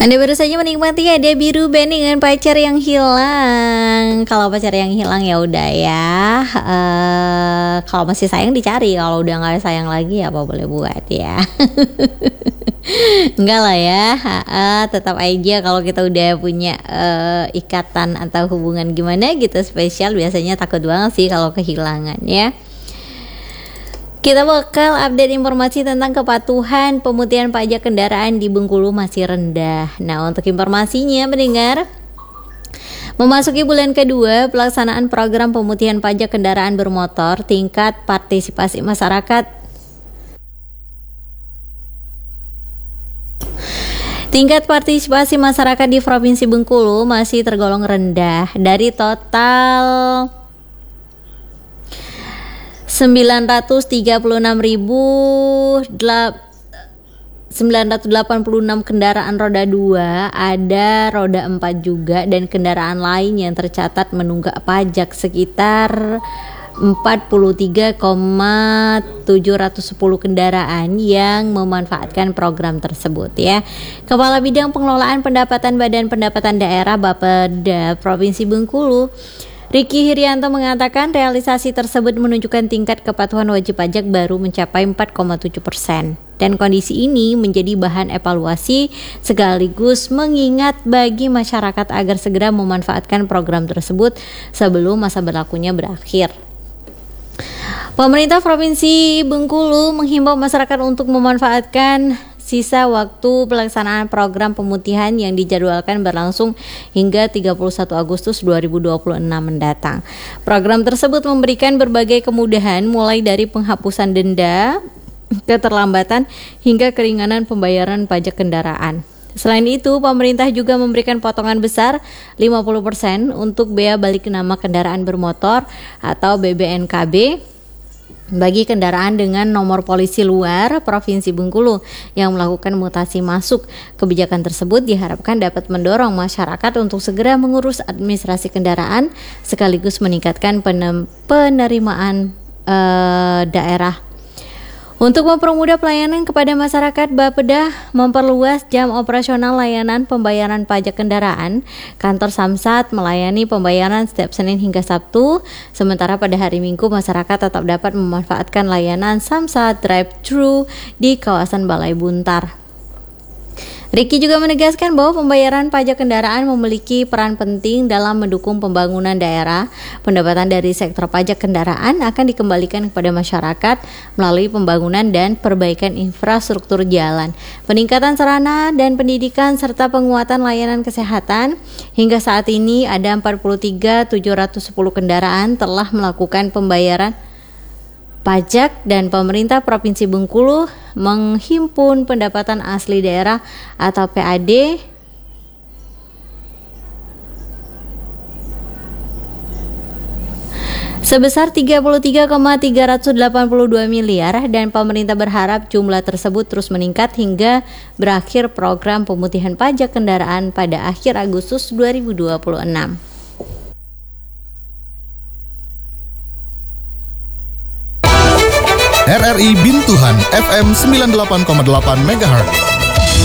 Anda baru saja menikmati Ada Biru Band dengan Pacar Yang Hilang. Kalau pacar yang hilang ya udah ya. Kalau masih sayang dicari. Kalau udah nggak sayang lagi ya apa boleh buat ya. Enggak lah ya. Tetap aja kalau kita udah punya ikatan atau hubungan gimana gitu spesial, biasanya takut banget sih kalau kehilangan ya. Kita bakal update informasi tentang kepatuhan pemutihan pajak kendaraan di Bengkulu masih rendah. Nah, untuk informasinya mendengar, memasuki bulan kedua pelaksanaan program pemutihan pajak kendaraan bermotor, tingkat partisipasi masyarakat di Provinsi Bengkulu masih tergolong rendah. Dari total 986 kendaraan roda 2, ada roda 4 juga, dan kendaraan lain yang tercatat menunggak pajak sekitar 43,710 kendaraan yang memanfaatkan program tersebut ya. Kepala Bidang Pengelolaan Pendapatan Badan Pendapatan Daerah Bapeda Provinsi Bengkulu, Riki Hirianto, mengatakan realisasi tersebut menunjukkan tingkat kepatuhan wajib pajak baru mencapai 4,7%. Dan kondisi ini menjadi bahan evaluasi sekaligus mengingat bagi masyarakat agar segera memanfaatkan program tersebut sebelum masa berlakunya berakhir. Pemerintah Provinsi Bengkulu menghimbau masyarakat untuk memanfaatkan sisa waktu pelaksanaan program pemutihan yang dijadwalkan berlangsung hingga 31 Agustus 2026 mendatang. Program tersebut memberikan berbagai kemudahan mulai dari penghapusan denda, keterlambatan, hingga keringanan pembayaran pajak kendaraan. Selain itu, pemerintah juga memberikan potongan besar 50% untuk bea balik nama kendaraan bermotor atau BBNKB bagi kendaraan dengan nomor polisi luar Provinsi Bengkulu yang melakukan mutasi masuk. Kebijakan tersebut diharapkan dapat mendorong masyarakat untuk segera mengurus administrasi kendaraan sekaligus meningkatkan penerimaan daerah. Untuk mempermudah pelayanan kepada masyarakat, Bapeda memperluas jam operasional layanan pembayaran pajak kendaraan. Kantor Samsat melayani pembayaran setiap Senin hingga Sabtu, sementara pada hari Minggu masyarakat tetap dapat memanfaatkan layanan Samsat Drive-Thru di kawasan Balai Buntar. Riki juga menegaskan bahwa pembayaran pajak kendaraan memiliki peran penting dalam mendukung pembangunan daerah. Pendapatan dari sektor pajak kendaraan akan dikembalikan kepada masyarakat melalui pembangunan dan perbaikan infrastruktur jalan, peningkatan sarana dan pendidikan, serta penguatan layanan kesehatan. Hingga saat ini ada 43.710 kendaraan telah melakukan pembayaran pajak dan pemerintah Provinsi Bengkulu menghimpun pendapatan asli daerah atau PAD sebesar 33,382 miliar dan pemerintah berharap jumlah tersebut terus meningkat hingga berakhir program pemutihan pajak kendaraan pada akhir Agustus 2026. RRI Bintuhan FM 98,8 MHz.